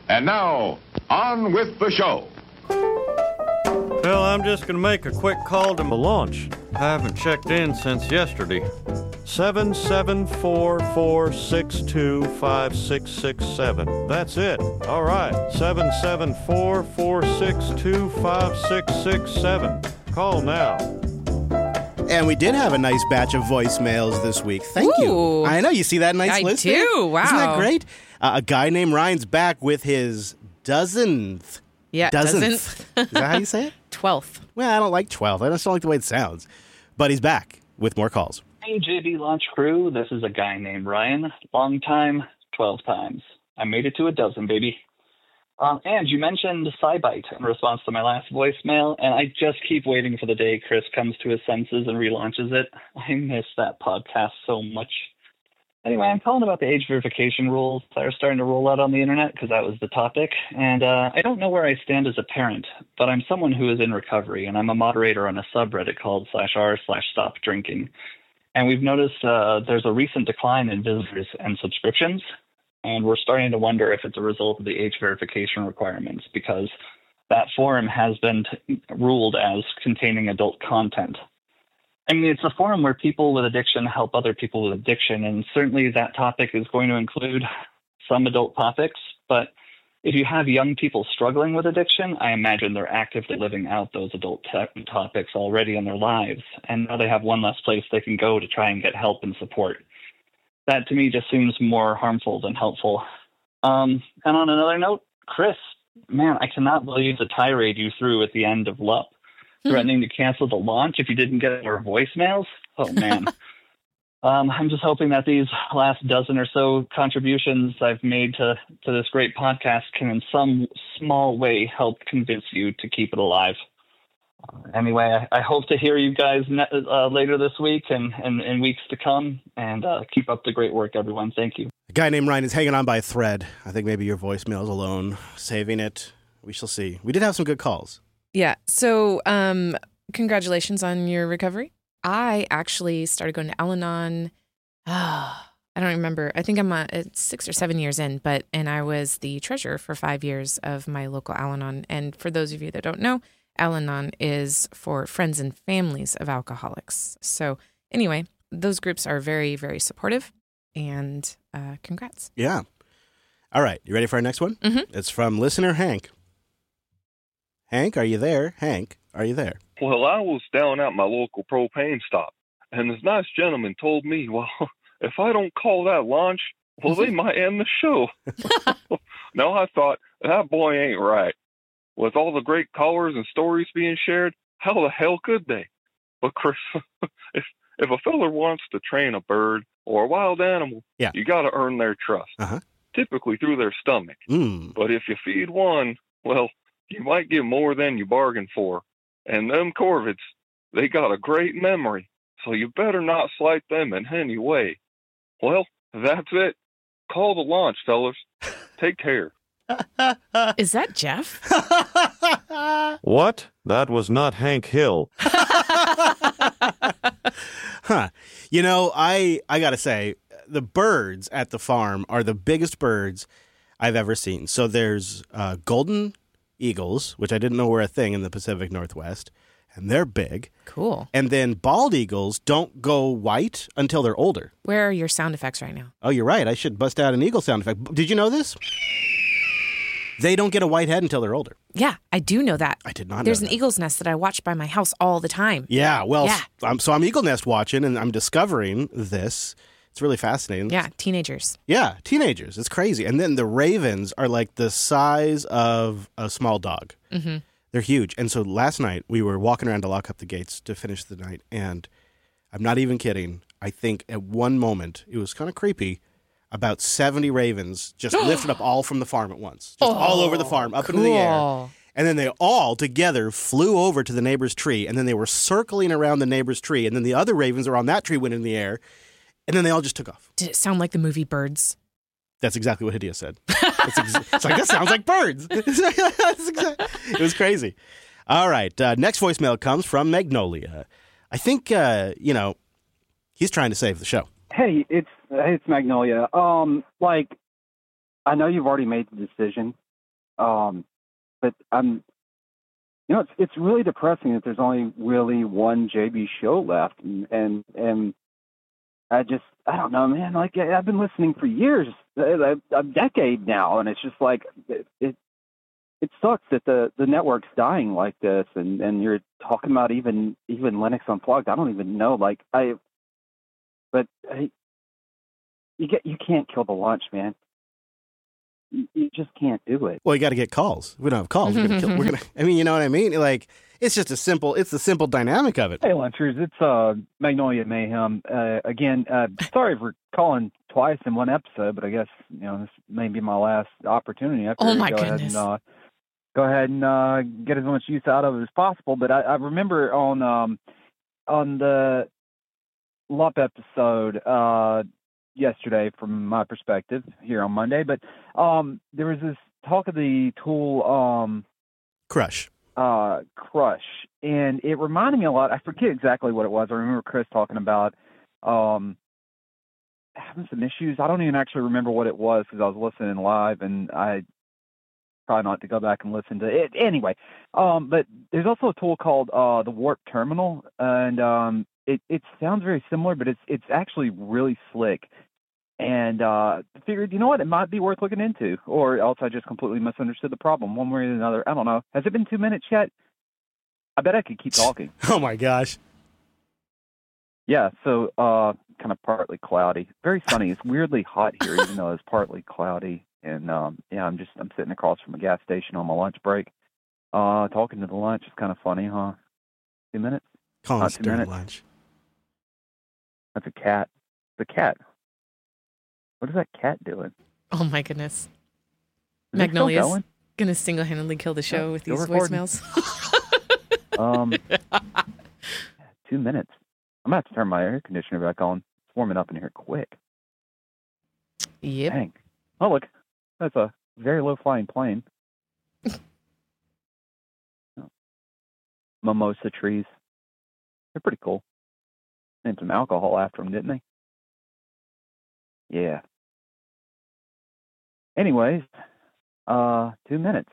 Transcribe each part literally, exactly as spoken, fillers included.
And now, on with the show. Well, I'm just going to make a quick call to the launch. I haven't checked in since yesterday. seven seven four four six two five six six seven. That's it. All right. seven seven four four six two five six six seven. Call now. And we did have a nice batch of voicemails this week. Thank Ooh. you. I know. You see that nice I list do. there? Wow. Isn't that great? Uh, a guy named Ryan's back with his dozenth. Yeah, dozenth. doesn't. Is that how you say it? Twelfth. Well, I don't like twelve. I just don't like the way it sounds. But he's back with more calls. Hey, J B Launch Crew. This is a guy named Ryan. Long time, twelve times. I made it to a dozen, baby. Um, and you mentioned SciBite in response to my last voicemail, and I just keep waiting for the day Chris comes to his senses and relaunches it. I miss that podcast so much. Anyway, I'm calling about the age verification rules that are starting to roll out on the internet because that was the topic. And uh, I don't know where I stand as a parent, but I'm someone who is in recovery, and I'm a moderator on a subreddit called slash r slash stop drinking. And we've noticed uh, there's a recent decline in visitors and subscriptions, and we're starting to wonder if it's a result of the age verification requirements because that forum has been t- ruled as containing adult content. I mean, it's a forum where people with addiction help other people with addiction, and certainly that topic is going to include some adult topics. But if you have young people struggling with addiction, I imagine they're actively living out those adult te- topics already in their lives, and now they have one less place they can go to try and get help and support. That, to me, just seems more harmful than helpful. Um, and on another note, Chris, man, I cannot believe the tirade you threw at the end of L U P. Threatening to cancel the launch if you didn't get more voicemails? Oh, man. um, I'm just hoping that these last dozen or so contributions I've made to, to this great podcast can in some small way help convince you to keep it alive. Uh, anyway, I, I hope to hear you guys ne- uh, later this week and, and, and weeks to come, and uh, keep up the great work, everyone. Thank you. A guy named Ryan is hanging on by a thread. I think maybe your voicemail's alone, saving it. We shall see. We did have some good calls. Yeah. So, um, congratulations on your recovery. I actually started going to Al-Anon. Oh, I don't remember. I think I'm uh, six or seven years in, but, and I was the treasurer for five years of my local Al-Anon. And for those of you that don't know, Al-Anon is for friends and families of alcoholics. So anyway, those groups are very, very supportive, and uh, congrats. Yeah. All right. You ready for our next one? Mm-hmm. It's from listener Hank. Hank, are you there? Hank, are you there? Well, I was down at my local propane stop, and this nice gentleman told me, well, if I don't call that launch, well, they might end the show. Now, I thought, that boy ain't right. With all the great callers and stories being shared, how the hell could they? But, Chris, if if a feller wants to train a bird or a wild animal, yeah. you got to earn their trust, uh-huh. typically through their stomach. Mm. But if you feed one, well, you might get more than you bargained for. And them corvids, they got a great memory, so you better not slight them in any way. Well, that's it. Call the launch, fellas. Take care. Is that Jeff? What? That was not Hank Hill. Huh. You know, I, I got to say, the birds at the farm are the biggest birds I've ever seen. So there's uh, golden eagles, which I didn't know were a thing in the Pacific Northwest, and they're big. Cool. And then bald eagles don't go white until they're older. Where are your sound effects right now? Oh, you're right. I should bust out an eagle sound effect. Did you know this? They don't get a white head until they're older. Yeah, I do know that. I did not There's know an that. eagle's nest that I watch by my house all the time. Yeah, well, Yeah. I'm, so I'm eagle nest watching, and I'm discovering this. It's really fascinating. Yeah, teenagers. Yeah, teenagers. It's crazy. And then the ravens are like the size of a small dog. Mm-hmm. They're huge. And so last night we were walking around to lock up the gates to finish the night. And I'm not even kidding. I think at one moment, it was kind of creepy, about seventy ravens just lifted up all from the farm at once. Just Oh, all over the farm, up cool. into the air. And then they all together flew over to the neighbor's tree. And then they were circling around the neighbor's tree. And then the other ravens that were on that tree went in the air. And then they all just took off. Did it sound like the movie Birds? That's exactly what Hidea said. It's, ex- it's like, that sounds like birds. That's exact- it was crazy. All right. Uh, next voicemail comes from Magnolia. I think, uh, you know, he's trying to save the show. Hey, it's hey, it's Magnolia. Um, like, I know you've already made the decision Um, but I'm, you know, it's it's really depressing that there's only really one J B show left, and and, and I just I don't know, man. Like I've been listening for years, a, a decade now, and it's just like it, it it sucks that the the network's dying like this, and and you're talking about even even Linux Unplugged. I don't even know, like I, but I, you get you can't kill the launch, man. You, you just can't do it. Well, you got to get calls. We don't have calls. We're gonna kill. We're gonna. I mean, you know what I mean? Like, it's just a simple. It's the simple dynamic of it. Hey, Lunchers, it's uh, Magnolia Mayhem. Uh, again, uh, sorry for calling twice in one episode, but I guess you know this may be my last opportunity. I Oh my go goodness! Ahead and, uh, go ahead and uh, get as much use out of it as possible. But I, I remember on um, on the L U P episode. Uh, yesterday from my perspective here on Monday, but um, there was this talk of the tool um, Crush. Uh, Crush, and it reminded me a lot. I forget exactly what it was. I remember Chris talking about um, having some issues. I don't even actually remember what it was because I was listening live, and I try not to go back and listen to it anyway. Um, but there's also a tool called uh, the Warp Terminal, and um, it it sounds very similar, but it's it's actually really slick. And uh, figured, you know what, it might be worth looking into, or else I just completely misunderstood the problem one way or another. I don't know. Has it been two minutes yet? I bet I could keep talking. Oh my gosh. Yeah, so uh, kind of partly cloudy. Very sunny. It's weirdly hot here, even though it's partly cloudy. And um, yeah, I'm just I'm sitting across from a gas station on my lunch break, uh, talking to the lunch. It's kind of funny, huh? Two minutes. Calling Not us two during minutes. lunch. That's a cat. The cat. What is that cat doing? Oh my goodness. Is it Magnolia's still going? gonna single-handedly kill the show Yeah, with still these recording. voicemails. Um, two minutes. I'm gonna have to turn my air conditioner back on. It's warming up in here quick. Yep. Dang. Oh look, that's a very low-flying plane. Oh. Mimosa trees. They're pretty cool. Named some alcohol after them, didn't they? Yeah. Anyways, uh, two minutes.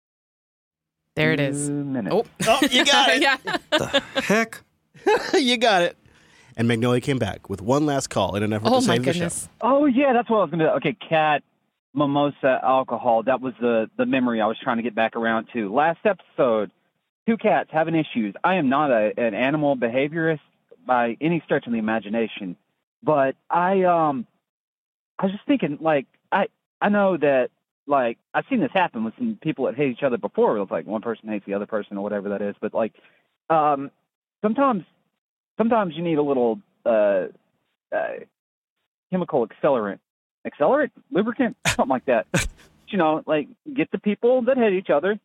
There it is. Two minutes. Oh, Oh, you got it. yeah. The heck? You got it. And Magnolia came back with one last call in an effort Oh to my save the show. goodness. Oh yeah, that's what I was gonna do. Okay, cat, mimosa, alcohol. That was the the memory I was trying to get back around to. Last episode, two cats having issues. I am not a, an animal behaviorist by any stretch of the imagination, but I um I was just thinking, like, I I know that, like, I've seen this happen with some people that hate each other before. It's like one person hates the other person or whatever that is. But like, um, sometimes sometimes you need a little uh, uh, chemical accelerant, accelerant, lubricant, something like that. You know, like, get the people that hate each other,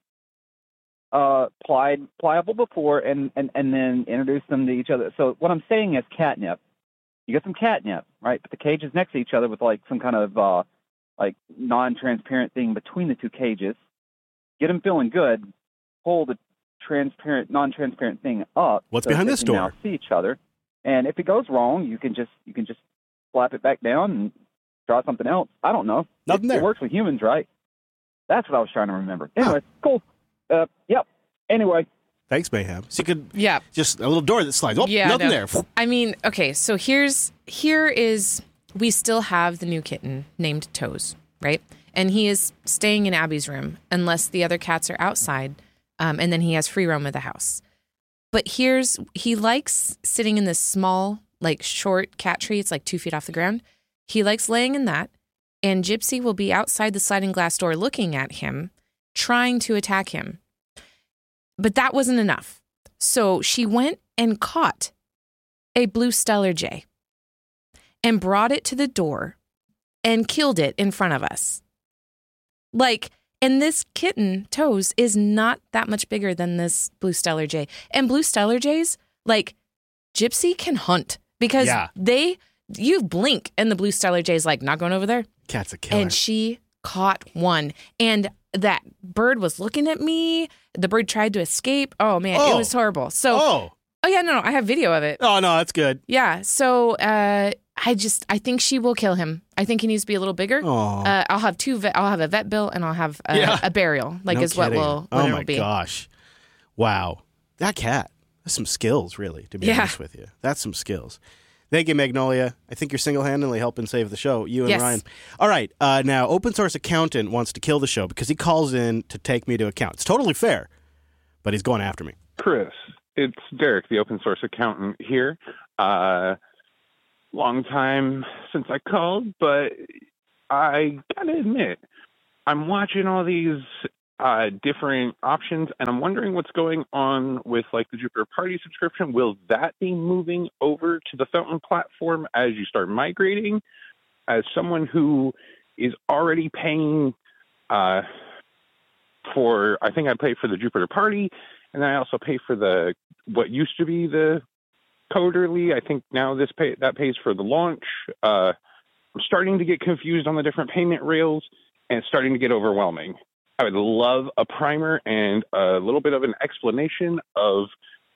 uh, plied, pliable before, and, and, and then introduce them to each other. So what I'm saying is catnip. You get some catnip, right? Put the cages next to each other with like some kind of uh, like non-transparent thing between the two cages. Get them feeling good. Pull the transparent, non-transparent thing up. What's so behind they this can door? Now see each other. And if it goes wrong, you can just you can just slap it back down and try something else. I don't know. Nothing it, there. It works with humans, right? That's what I was trying to remember. Anyway, cool. Uh, yep. Anyway. Thanks, Mayhem. So you could Yeah. just a little door that slides. Oh, Yeah, nothing no. there. I mean, okay, so here's here is we still have the new kitten named Toes, right? And he is staying in Abby's room unless the other cats are outside, um, and then he has free roam of the house. But here's he likes sitting in this small, like short cat tree. It's like two feet off the ground. He likes laying in that, and Gypsy will be outside the sliding glass door looking at him, trying to attack him. But that wasn't enough. So she went and caught a blue Stellar Jay and brought it to the door and killed it in front of us. Like, and this kitten, Toes, is not that much bigger than this blue Stellar Jay. And blue Stellar Jays, like, Gypsy can hunt because Yeah. they, you blink and the blue Stellar Jay's like, not going over there. Cat's a killer. And she caught one. And that bird was looking at me. The bird tried to escape. Oh, man, Oh. it was horrible. So, oh. oh, yeah, no, no, I have video of it. Oh, no, that's good. Yeah. So uh, I just, I think she will kill him. I think he needs to be a little bigger. Aw. Uh, I'll have two, vet, I'll have a vet bill and I'll have a, Yeah. a burial, like No is what kidding. will, what Oh it'll my be. gosh. Wow. That cat. That's some skills, really, to be Yeah. honest with you. That's some skills. Thank you, Magnolia. I think you're single-handedly helping save the show, you and Yes. Ryan. All right. Uh, now, Open Source Accountant wants to kill the show because he calls in to take me to account. It's totally fair, but he's going after me. Chris, it's Derek, the open source accountant here. Uh, long time since I called, but I gotta admit, I'm watching all these uh, different options, and I'm wondering what's going on with like the Jupiter Party subscription. Will that be moving over to the Fountain platform as you start migrating? As someone who is already paying uh, for, I think I pay for the Jupiter Party, and then I also pay for the what used to be the Coderly. I think now this pay that pays for the launch. Uh, I'm starting to get confused on the different payment rails, and it's starting to get overwhelming. I would love a primer and a little bit of an explanation of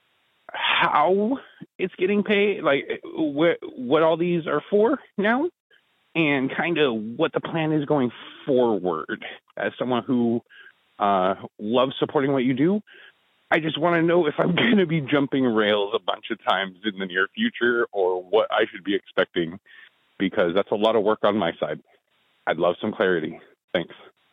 how it's getting paid, like what what all these are for now, and kind of what the plan is going forward. As someone who uh, loves supporting what you do, I just want to know if I'm going to be jumping rails a bunch of times in the near future or what I should be expecting, because that's a lot of work on my side. I'd love some clarity. Thanks.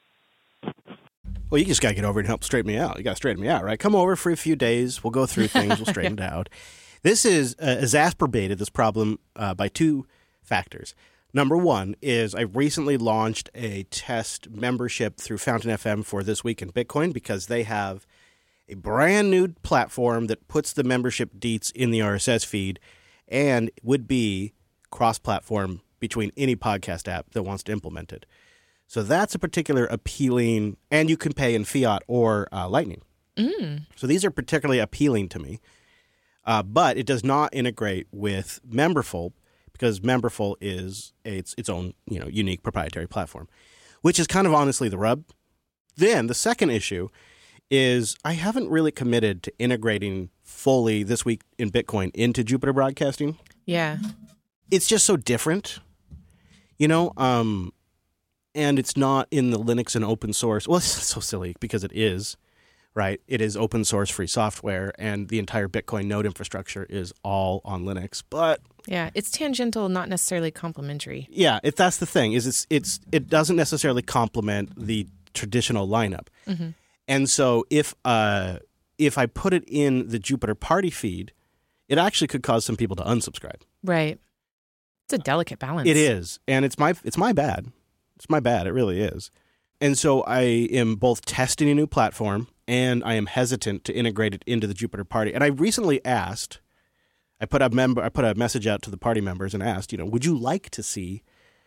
Well, you just got to get over and help straighten me out. You got to straighten me out, right? Come over for a few days. We'll go through things. We'll straighten it out. This is uh, exacerbated, this problem, uh, by two factors. Number one is I recently launched a test membership through Fountain F M for This Week in Bitcoin because they have a brand new platform that puts the membership deets in the R S S feed and would be cross-platform between any podcast app that wants to implement it. So that's a particular appealing, and you can pay in fiat or uh, Lightning. Mm. So these are particularly appealing to me, uh, but it does not integrate with Memberful because Memberful is a, its its own you know unique proprietary platform, which is kind of honestly the rub. Then the second issue is I haven't really committed to integrating fully This Week in Bitcoin into Jupiter Broadcasting. Yeah. It's just so different, you know, um, and it's not in the Linux and open source. Well, it's so silly because it is, right? It is open source free software, and the entire Bitcoin node infrastructure is all on Linux. But Yeah. It's tangential, not necessarily complementary. yeah, if that's the thing, is it's it's it doesn't necessarily complement the traditional lineup. Mm-hmm. And so if uh, if I put it in the Jupiter Party feed, it actually could cause some people to unsubscribe. Right. It's a delicate balance. It is, and it's my it's my bad. It's my bad. It really is. And so I am both testing a new platform and I am hesitant to integrate it into the Jupiter Party. And I recently asked, I put a member, I put a message out to the party members and asked, you know, would you like to see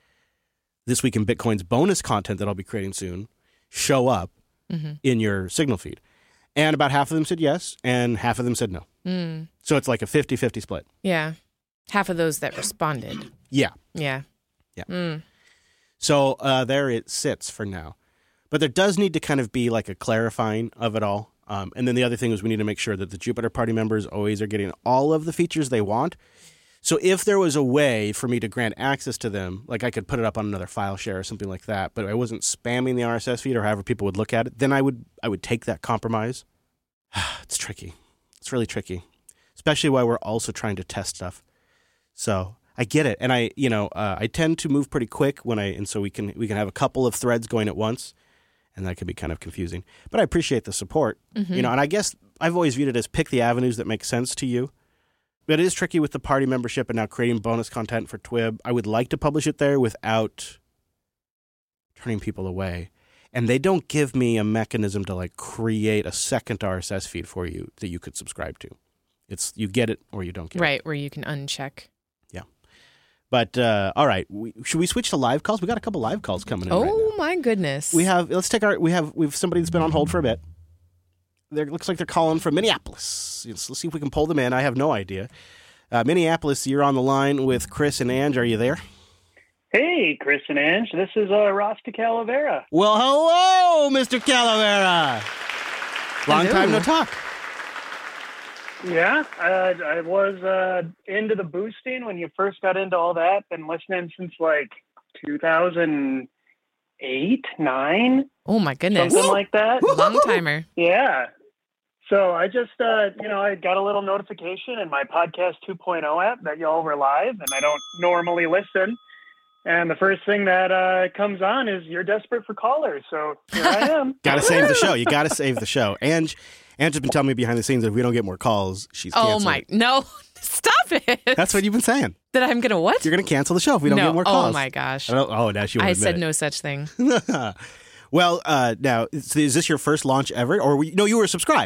This Week in Bitcoin's bonus content that I'll be creating soon show up Mm-hmm. in your signal feed? And about half of them said yes, and half of them said no. Mm. So it's like a fifty-fifty split. Yeah. Half of those that responded. Yeah. Yeah. Yeah. Mm. So uh, there it sits for now. But there does need to kind of be like a clarifying of it all. Um, and then the other thing is we need to make sure that the Jupiter Party members always are getting all of the features they want. So if there was a way for me to grant access to them, like I could put it up on another file share or something like that, but I wasn't spamming the R S S feed or however people would look at it, then I would I would take that compromise. It's tricky. It's really tricky, especially while we're also trying to test stuff. So I get it, and I, you know, uh, I tend to move pretty quick when I, and so we can we can have a couple of threads going at once, and that can be kind of confusing. But I appreciate the support, Mm-hmm. you know, and I guess I've always viewed it as pick the avenues that make sense to you. But it is tricky with the party membership and now creating bonus content for Twib. I would like to publish it there without turning people away, and they don't give me a mechanism to like create a second R S S feed for you that you could subscribe to. It's you get it or you don't get it. Right, where you can uncheck. But uh, all right, we, should we switch to live calls? We got a couple live calls coming in. Oh right now. my goodness. We have. Let's take our. We have. We have somebody that's been on hold for a bit. There looks like they're calling from Minneapolis. Let's, let's see if we can pull them in. I have no idea. Uh, Minneapolis, you're on the line with Chris and Ange. Are you there? Hey, Chris and Ange. This is uh, Rasta Calavera. Well, hello, Mister Calavera. Long Hello. time no talk. Yeah, uh, I was uh, into the boosting when you first got into all that. Been listening since like two thousand eight, nine. Oh my goodness. Something like that. Long timer. Yeah. So I just, uh, you know, I got a little notification in my podcast two point oh app that y'all were live, and I don't normally listen. And the first thing that uh, comes on is you're desperate for callers. So here I am. Got to save the show. You got to save the show. And Ange has been telling me behind the scenes that if we don't get more calls, she's Oh canceling my, it. no, stop it. That's what you've been saying. That I'm going to what? You're going to cancel the show if we don't no. get more calls. Oh my gosh. I don't, oh, now she won't I admit said it. no such thing. Well, uh, now, is is this your first launch ever? Or, we, no, you were subscribed.